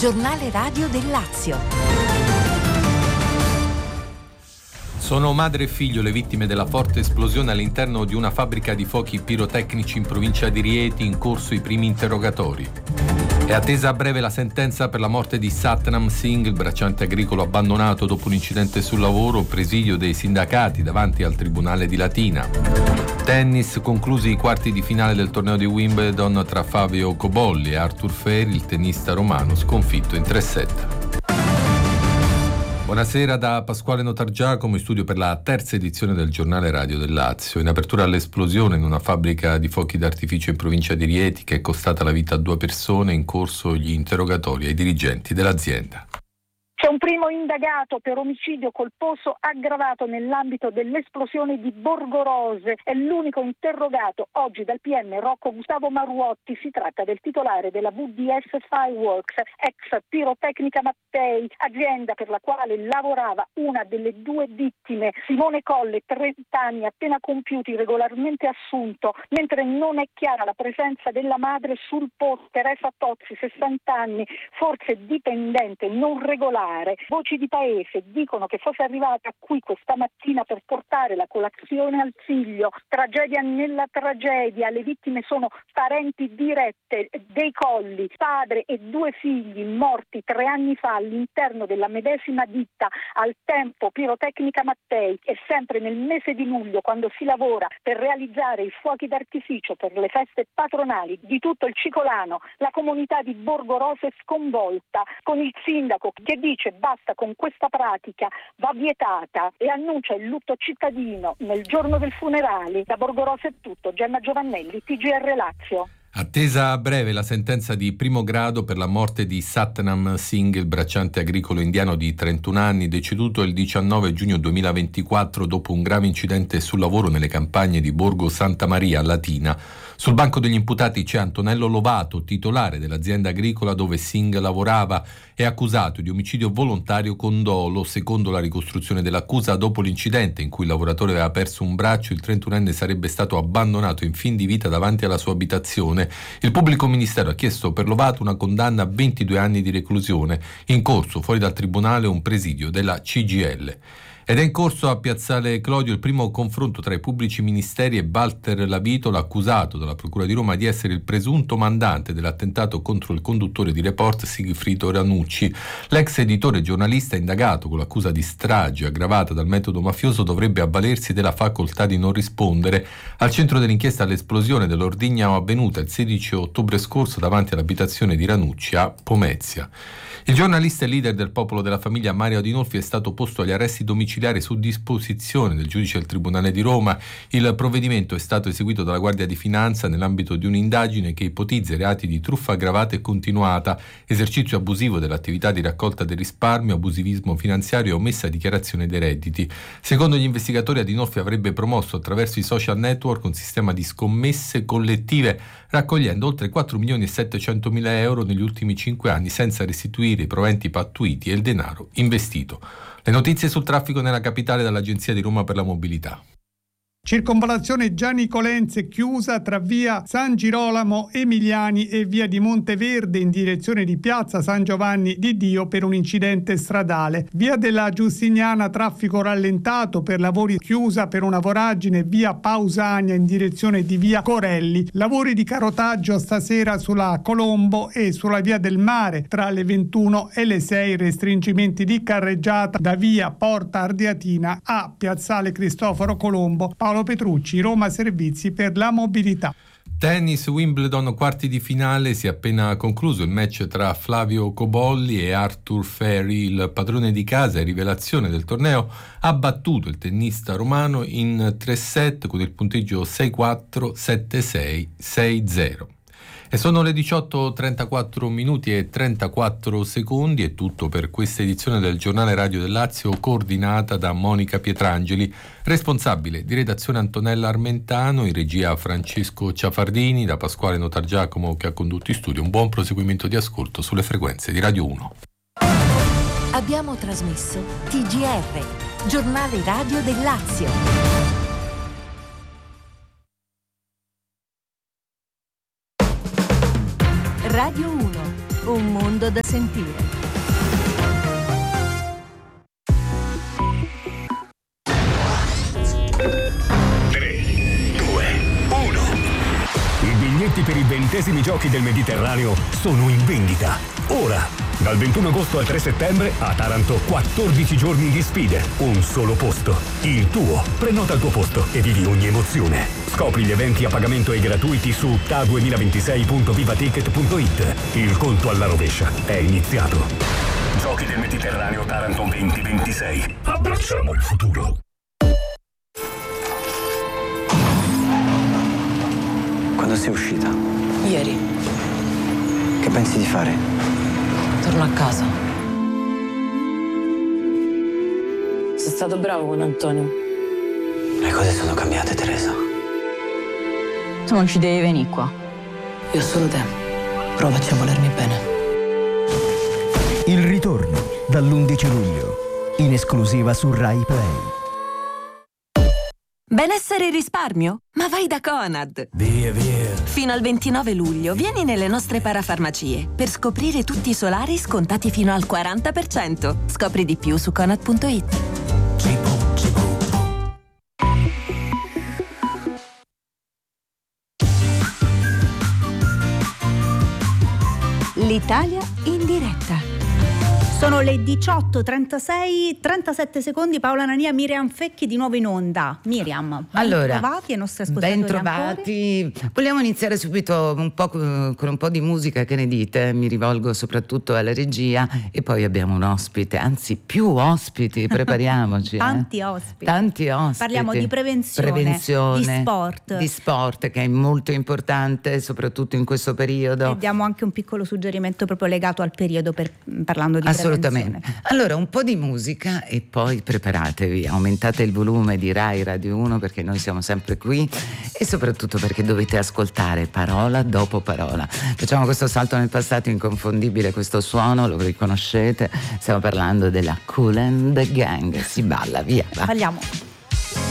giornale radio del Lazio. Sono madre e figlio le vittime della forte esplosione all'interno di una fabbrica di fuochi pirotecnici in provincia di Rieti, in corso i primi interrogatori. È attesa a breve la sentenza per la morte di Satnam Singh, il bracciante agricolo abbandonato dopo un incidente sul lavoro, presidio dei sindacati davanti al tribunale di Latina. Tennis, conclusi i quarti di finale del torneo di Wimbledon tra Fabio Cobolli e Arthur Feri, il tennista romano sconfitto in 3-7. Buonasera da Pasquale Notargiacomo, in studio per la terza edizione del giornale radio del Lazio. In apertura all'esplosione in una fabbrica di fuochi d'artificio in provincia di Rieti che è costata la vita a 2 persone, in corso gli interrogatori ai dirigenti dell'azienda. C'è un primo indagato per omicidio colposo aggravato nell'ambito dell'esplosione di Borgorose. È l'unico interrogato oggi dal PM Rocco Gustavo Maruotti. Si tratta del titolare della VDS Fireworks, ex Pirotecnica Mattei, azienda per la quale lavorava una delle 2 vittime, Simone Colle, 30 anni, appena compiuti, regolarmente assunto, mentre non è chiara la presenza della madre sul posto, Teresa Tozzi, 60 anni, forse dipendente non regolare. Voci di paese dicono che fosse arrivata qui questa mattina per portare la colazione al figlio. Tragedia nella tragedia, le vittime sono parenti dirette dei Colli, padre e 2 figli morti 3 anni fa all'interno della medesima ditta, al tempo Pirotecnica Mattei, e sempre nel mese di luglio, quando si lavora per realizzare i fuochi d'artificio per le feste patronali di tutto il Cicolano. La comunità di Borgorose è sconvolta, con il sindaco che dice basta con questa pratica, va vietata, e annuncia il lutto cittadino nel giorno del funerale. Da Borgorose è tutto. Gemma Giovannelli, TGR Lazio. Attesa a breve la sentenza di primo grado per la morte di Satnam Singh, il bracciante agricolo indiano di 31 anni, deceduto il 19 giugno 2024 dopo un grave incidente sul lavoro nelle campagne di Borgo Santa Maria a Latina. Sul banco degli imputati c'è Antonello Lovato, titolare dell'azienda agricola dove Singh lavorava, è accusato di omicidio volontario con dolo. Secondo la ricostruzione dell'accusa, dopo l'incidente in cui il lavoratore aveva perso un braccio, il 31enne sarebbe stato abbandonato in fin di vita davanti alla sua abitazione. Il pubblico ministero ha chiesto per Lovato una condanna a 22 anni di reclusione. In corso fuori dal tribunale un presidio della CGIL. Ed è in corso a Piazzale Clodio il primo confronto tra i pubblici ministeri e Walter Lavitola, accusato dalla Procura di Roma di essere il presunto mandante dell'attentato contro il conduttore di Report Sigfrido Ranucci. L'ex editore giornalista indagato con l'accusa di strage aggravata dal metodo mafioso dovrebbe avvalersi della facoltà di non rispondere. Al centro dell'inchiesta l'esplosione dell'ordigna avvenuta il 16 ottobre scorso davanti all'abitazione di Ranucci a Pomezia. Il giornalista e leader del Popolo della Famiglia Mario Adinolfi è stato posto agli arresti domiciliari su disposizione del giudice del Tribunale di Roma. Il provvedimento è stato eseguito dalla Guardia di Finanza nell'ambito di un'indagine che ipotizza reati di truffa aggravata e continuata, esercizio abusivo dell'attività di raccolta del risparmio, abusivismo finanziario e omessa dichiarazione dei redditi. Secondo gli investigatori, Adinolfi avrebbe promosso attraverso i social network un sistema di scommesse collettive, raccogliendo oltre 4.700.000 euro negli ultimi 5 anni senza restituire i proventi pattuiti e il denaro investito. Le notizie sul traffico nella capitale dall'Agenzia di Roma per la Mobilità. Circonvallazione Gianni Colenze chiusa tra via San Girolamo Emiliani e via di Monteverde in direzione di piazza San Giovanni di Dio per un incidente stradale. Via della Giustiniana traffico rallentato per lavori, chiusa per una voragine via Pausania in direzione di via Corelli. Lavori di carotaggio stasera sulla Colombo e sulla via del Mare tra le 21 e le 6. Restringimenti di carreggiata da via Porta Ardeatina a piazzale Cristoforo Colombo. Paolo Petrucci, Roma Servizi per la Mobilità. Tennis, Wimbledon, quarti di finale, si è appena concluso il match tra Flavio Cobolli e Arthur Feri. Il padrone di casa e rivelazione del torneo ha battuto il tennista romano in 3 set con il punteggio 6-4, 7-6, 6-0. E sono le 18:34 minuti e 34 secondi. È tutto per questa edizione del giornale radio del Lazio, coordinata da Monica Pietrangeli, responsabile di redazione Antonella Armentano, in regia Francesco Ciafardini, da Pasquale Notargiacomo che ha condotto in studio. Un buon proseguimento di ascolto sulle frequenze di Radio 1. Abbiamo trasmesso TGR, giornale radio del Lazio. Radio 1 un mondo da sentire. I biglietti per i 20esimi giochi del Mediterraneo sono in vendita. Ora, dal 21 agosto al 3 settembre, a Taranto 14 giorni di sfide, un solo posto, il tuo. Prenota il tuo posto e vivi ogni emozione. Scopri gli eventi a pagamento e gratuiti su ta2026.vivaticket.it. Il conto alla rovescia è iniziato. Giochi del Mediterraneo Taranto 2026. Abbracciamo il futuro. Quando sei uscita? Ieri. Che pensi di fare? Torno a casa. Sei stato bravo con Antonio. Le cose sono cambiate, Teresa. Tu non ci devi venire qua. Io ho solo te. Provaci a volermi bene. Il ritorno dall'11 luglio. In esclusiva su Rai Play. Benessere e risparmio? Ma vai da Conad! Via, via. Fino al 29 luglio vieni nelle nostre parafarmacie per scoprire tutti i solari scontati fino al 40%. Scopri di più su Conad.it. L'Italia in diretta. Sono le 18:36, 37 secondi. Paola Nania, Miriam Fecchi di nuovo in onda. Miriam, allora, bentrovati ai nostri ascoltatori. Bentrovati. Vogliamo iniziare subito con un po' di musica, che ne dite? Mi rivolgo soprattutto alla regia e poi abbiamo un ospite, anzi più ospiti, prepariamoci. Tanti ospiti. Tanti ospiti. Parliamo di prevenzione, di sport, che è molto importante soprattutto in questo periodo. E diamo anche un piccolo suggerimento proprio legato al periodo parlando di assolutamente. prevenzione. Allora, un po' di musica e poi preparatevi, aumentate il volume di Rai Radio 1 perché noi siamo sempre qui e soprattutto perché dovete ascoltare parola dopo parola. Facciamo questo salto nel passato inconfondibile, questo suono lo riconoscete, stiamo parlando della Kool and the Gang, si balla, via. Va. Balliamo.